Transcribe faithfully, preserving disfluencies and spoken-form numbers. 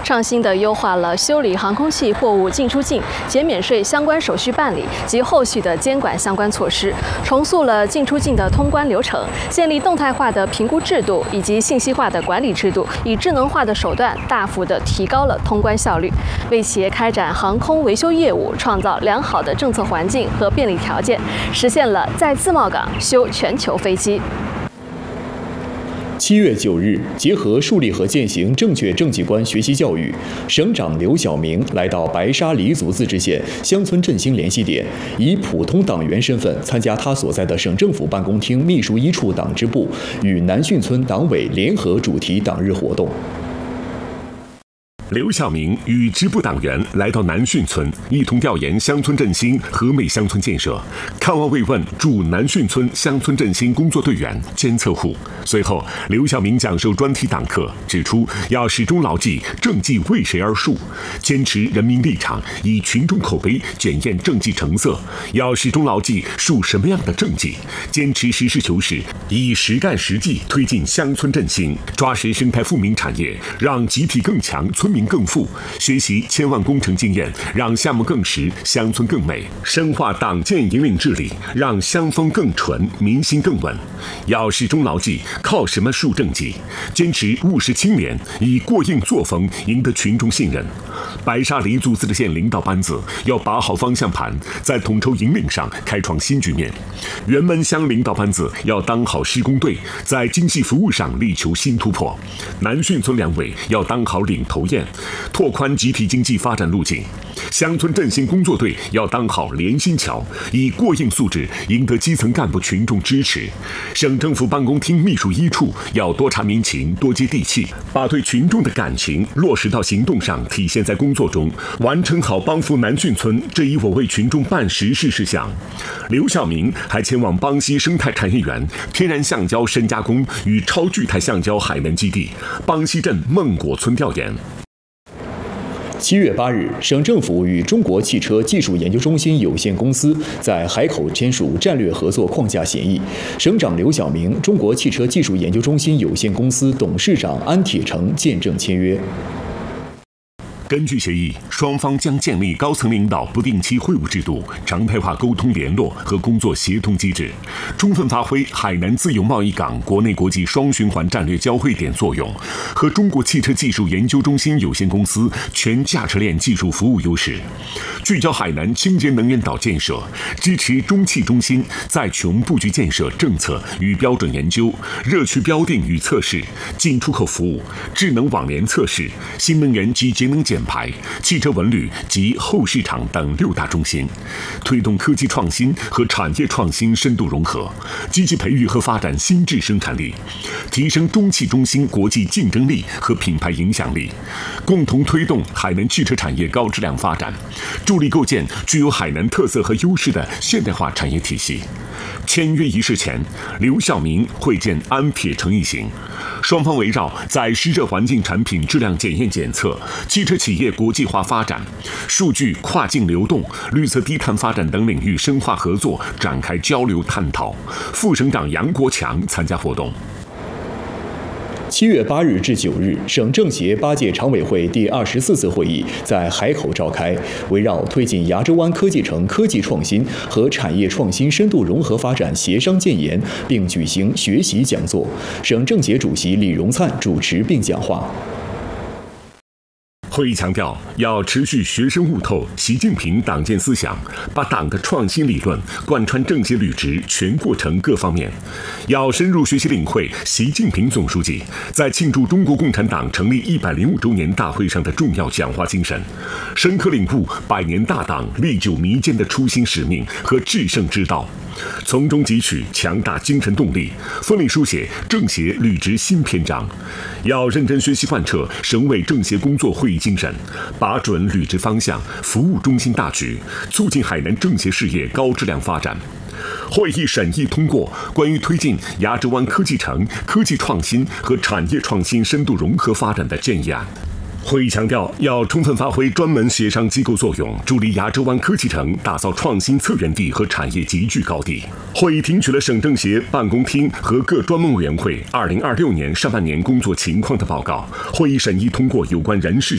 创新地优化了修理航空器货物进出境、减免税相关手续办理及后续的监管相关措施，重塑了进出境的通关流程，建立动态化的评估制度以及信息化的管理制度，以智能化的手段大幅地提高了通关效率，为企业开展航空维修业务创造良好的政策环境和便利条件，实现了在自贸港修全球飞机。 七月九日，结合树立和践行正确政绩观学习教育，省长刘晓明来到白沙黎族自治县乡村振兴联系点，以普通党员身份参加他所在的省政府办公厅秘书一处党支部与南浚村党委联合主题党日活动。 刘晓明与支部党员来到南浚村，一同调研乡村振兴和美乡村建设，看望慰问驻南浚村乡村振兴工作队员、监测户。随后，刘晓明讲授专题党课，指出要始终牢记政绩为谁而树，坚持人民立场，以群众口碑检验政绩成色；要始终牢记树什么样的政绩，坚持实事求是，以实干实际推进乡村振兴，抓实生态富民产业，让集体更强，村民更富，学习千万工程经验，让项目更实，乡村更美；深化党建引领治理，让乡风更纯，民心更稳。要始终牢记靠什么树政绩，坚持务实清廉，以过硬作风赢得群众信任。白沙黎族自治县领导班子要把好方向盘，在统筹引领上开创新局面；原门乡领导班子要当好施工队，在经济服务上力求新突破；南浚村两委要当好领头雁，拓宽集体经济发展路径；乡村振兴工作队要当好连心桥，以过硬素质赢得基层干部群众支持；省政府办公厅秘书一处要多查民情，多接地气，把对群众的感情落实到行动上，体现在工作中，完成好帮扶南浚村这一我为群众办实事事项。刘晓明还前往邦西生态产业园、天然橡胶深加工与超聚态橡胶海绵基地、邦西镇孟果村调研。 七月八日，省政府与中国汽车技术研究中心有限公司在海口签署战略合作框架协议。省长刘晓明、中国汽车技术研究中心有限公司董事长安铁成见证签约。 根据协议，双方将建立高层领导不定期会晤制度，常态化沟通联络和工作协同机制，充分发挥海南自由贸易港国内国际双循环战略交汇点作用和中国汽车技术研究中心有限公司全价值链技术服务优势，聚焦海南清洁能源岛建设，支持中汽中心在琼布局建设政策与标准研究、热区标定与测试、进出口服务、智能网联测试、新能源及节能减排、汽车文旅及后市场等六大中心，推动科技创新和产业创新深度融合，积极培育和发展新质生产力，提升中汽中心国际竞争力和品牌影响力，共同推动海南汽车产业高质量发展，助力构建具有海南特色和优势的现代化产业体系。签约仪式前，刘晓明会见安铁成一行，双方围绕在湿热环境产品质量检验检测、汽车企业国际化发展、数据跨境流动、绿色低碳发展等领域深化合作展开交流探讨。副省长杨国强参加活动。 七月八日至九日，省政协八届常委会第二十四次会议在海口召开，围绕推进崖州湾科技城科技创新和产业创新深度融合发展协商建言，并举行学习讲座。省政协主席李荣灿主持并讲话。 会议强调，要持续学深悟透习近平党建思想，把党的创新理论贯穿政协履职全过程各方面，要深入学习领会习近平总书记在庆祝中国共产党成立一百零五周年大会上的重要讲话精神，深刻领悟百年大党历久弥坚的初心使命和制胜之道，从中汲取强大精神动力，奋力书写政协履职新篇章。要认真学习贯彻省委政协工作会议精神，把准履职方向，服务中心大局，促进海南政协事业高质量发展。会议审议通过关于推进崖州湾科技城科技创新和产业创新深度融合发展的建议案。会议强调，要充分发挥专门协商机构作用，助力崖州湾科技城打造创新策源地和产业集聚高地。会议听取了省政协办公厅和各专门委员会二零二六年上半年工作情况的报告。会议审议通过有关人事